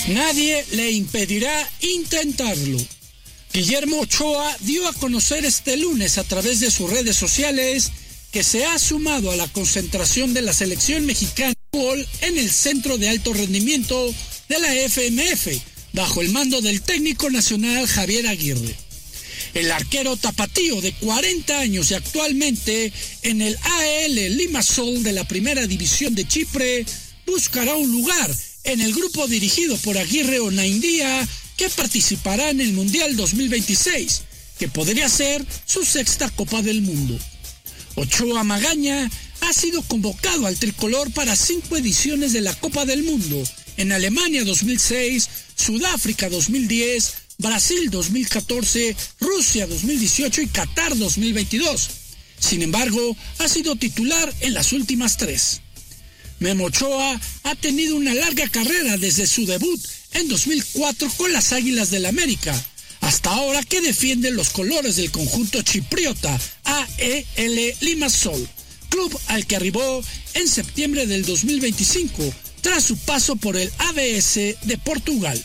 Nadie le impedirá intentarlo. Guillermo Ochoa dio a conocer este lunes a través de sus redes sociales que se ha sumado a la concentración de la selección mexicana de fútbol en el Centro de Alto Rendimiento de la FMF, bajo el mando del técnico nacional Javier Aguirre. El arquero tapatío de 40 años y actualmente en el AEL Limassol de la Primera División de Chipre buscará un lugar en el grupo dirigido por Aguirre Onaindia, que participará en el Mundial 2026, que podría ser su sexta Copa del Mundo. Ochoa Magaña ha sido convocado al tricolor para 5 ediciones de la Copa del Mundo, en Alemania 2006, Sudáfrica 2010, Brasil 2014, Rusia 2018 y Qatar 2022. Sin embargo, ha sido titular en las últimas 3. Memo Ochoa ha tenido una larga carrera desde su debut en 2004 con las Águilas del América, hasta ahora que defiende los colores del conjunto chipriota AEL Limassol, club al que arribó en septiembre del 2025 tras su paso por el ABS de Portugal.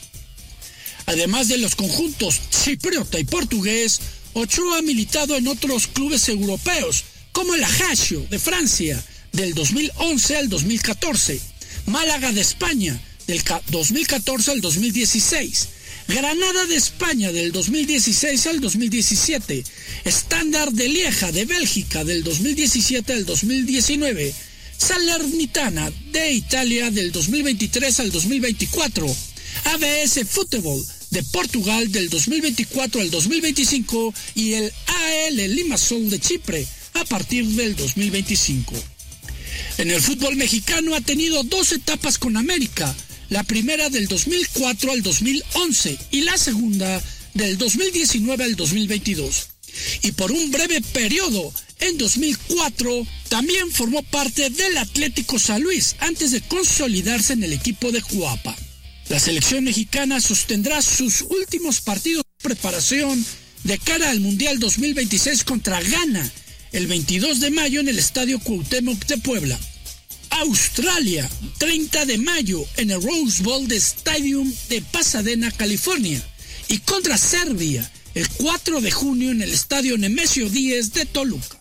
Además de los conjuntos chipriota y portugués, Ochoa ha militado en otros clubes europeos, como el Ajaccio de Francia, del 2011 al 2014, Málaga de España, del 2014 al 2016, Granada de España, del 2016 al 2017, Standard de Lieja de Bélgica, del 2017 al 2019, Salernitana de Italia, del 2023 al 2024, ABS Fútbol de Portugal del 2024 al 2025 y el AEL Limassol de Chipre a partir del 2025. En el fútbol mexicano ha tenido 2 etapas con América, la primera del 2004 al 2011 y la segunda del 2019 al 2022. Y por un breve periodo, en 2004, también formó parte del Atlético San Luis antes de consolidarse en el equipo de Cuapa. La selección mexicana sostendrá sus últimos partidos de preparación de cara al Mundial 2026 contra Ghana el 22 de mayo en el Estadio Cuauhtémoc de Puebla. Australia, 30 de mayo en el Rose Bowl de Stadium de Pasadena, California. Y contra Serbia, el 4 de junio en el Estadio Nemesio 10 de Toluca.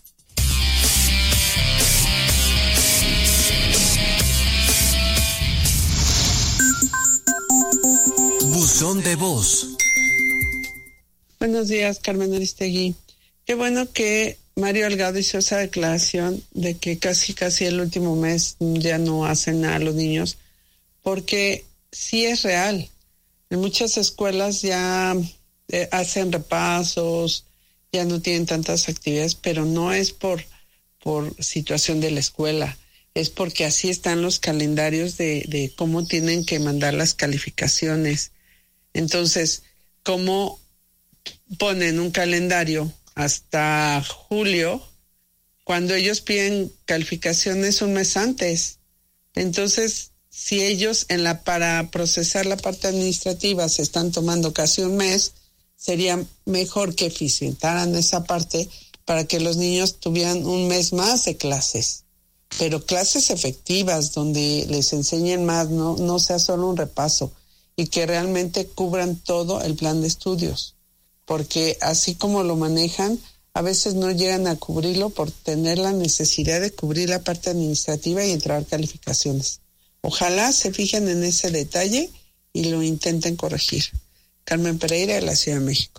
Buzón de voz. Buenos días, Carmen Aristegui. Qué bueno que Mario Delgado hizo esa declaración de que casi el último mes ya no hacen nada a los niños, porque sí es real. En muchas escuelas ya hacen repasos, ya no tienen tantas actividades, pero no es por situación de la escuela, es porque así están los calendarios de cómo tienen que mandar las calificaciones. Entonces, ¿cómo ponen un calendario hasta julio cuando ellos piden calificaciones un mes antes? Entonces, si ellos para procesar la parte administrativa se están tomando casi un mes, sería mejor que eficientaran esa parte para que los niños tuvieran un mes más de clases, pero clases efectivas donde les enseñen más, no sea solo un repaso, y que realmente cubran todo el plan de estudios, porque así como lo manejan, a veces no llegan a cubrirlo por tener la necesidad de cubrir la parte administrativa y entregar calificaciones. Ojalá se fijen en ese detalle y lo intenten corregir. Carmen Pereira, de la Ciudad de México.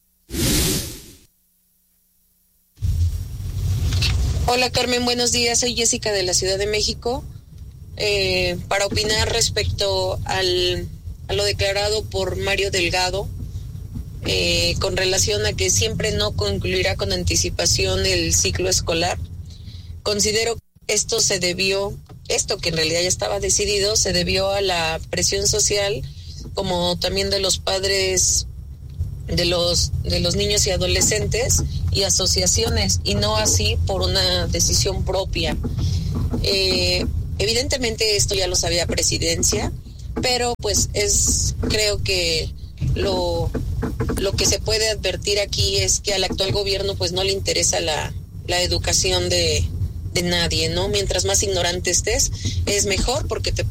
Hola Carmen, buenos días. Soy Jessica de la Ciudad de México. Para opinar respecto a lo declarado por Mario Delgado, con relación a que siempre no concluirá con anticipación el ciclo escolar. Considero que esto que en realidad ya estaba decidido, se debió a la presión social, como también de los padres de los niños y adolescentes y asociaciones, y no así por una decisión propia. Evidentemente esto ya lo sabía Presidencia, pero pues creo que lo que se puede advertir aquí es que al actual gobierno pues no le interesa la educación de nadie, ¿no? Mientras más ignorante estés, es mejor, porque te